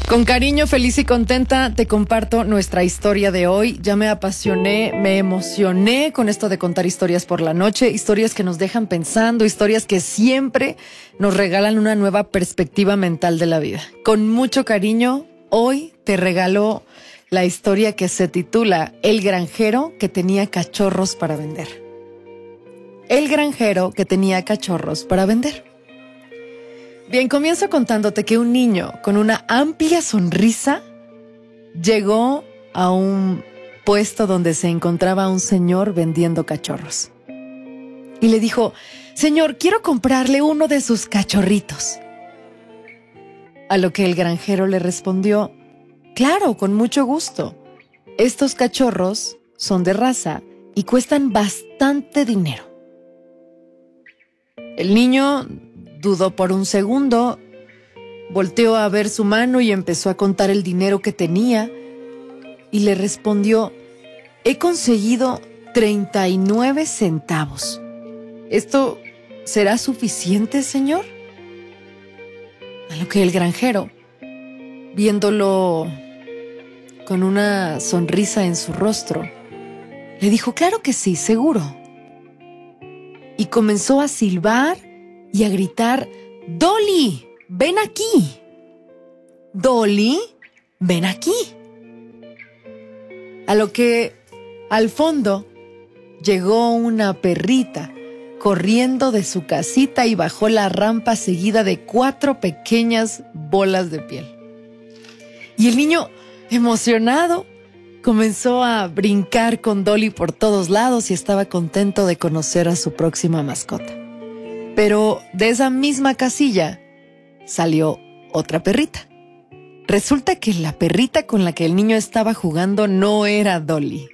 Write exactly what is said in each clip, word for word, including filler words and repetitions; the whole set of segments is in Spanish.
Con cariño, feliz y contenta, te comparto nuestra historia de hoy. Ya me apasioné, me emocioné con esto de contar historias por la noche, historias que nos dejan pensando, historias que siempre nos regalan una nueva perspectiva mental de la vida. Con mucho cariño, hoy te regalo la historia que se titula El granjero que tenía cachorros para vender. El granjero que tenía cachorros para vender. Bien, comienzo contándote que un niño con una amplia sonrisa llegó a un puesto donde se encontraba un señor vendiendo cachorros. Y le dijo: señor, quiero comprarle uno de sus cachorritos. A lo que el granjero le respondió: claro, con mucho gusto. Estos cachorros son de raza y cuestan bastante dinero. El niño dudó por un segundo, volteó a ver su mano y empezó a contar el dinero que tenía y le respondió: he conseguido treinta y nueve centavos. ¿Esto será suficiente, señor? A lo que el granjero, viéndolo con una sonrisa en su rostro, le dijo: claro que sí, seguro. Y comenzó a silbar y a gritar: Dolly, ven aquí. Dolly, ven aquí. A lo que al fondo llegó una perrita corriendo de su casita y bajó la rampa seguida de cuatro pequeñas bolas de piel. Y el niño, emocionado, comenzó a brincar con Dolly por todos lados y estaba contento de conocer a su próxima mascota. Pero de esa misma casilla salió otra perrita. Resulta que la perrita con la que el niño estaba jugando no era Dolly.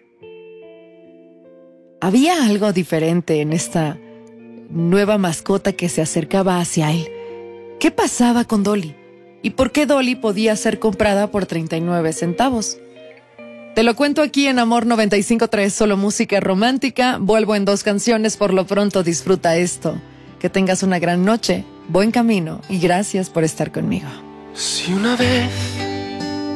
Había algo diferente en esta nueva mascota que se acercaba hacia él. ¿Qué pasaba con Dolly? ¿Y por qué Dolly podía ser comprada por treinta y nueve centavos? Te lo cuento aquí en Amor noventa y cinco punto tres, solo música romántica. Vuelvo en dos canciones, por lo pronto disfruta esto. Que tengas una gran noche, buen camino y gracias por estar conmigo. Si una vez